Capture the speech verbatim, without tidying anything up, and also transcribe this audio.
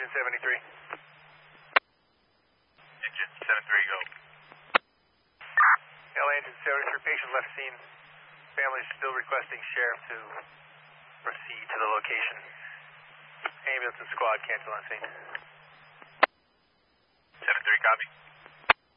engine seventy-three. Engine seventy-three, go. L A engine seventy-three, patient left scene. Family is still requesting sheriff to proceed to the location. Ambulance and squad cancel on scene. seventy-three, copy.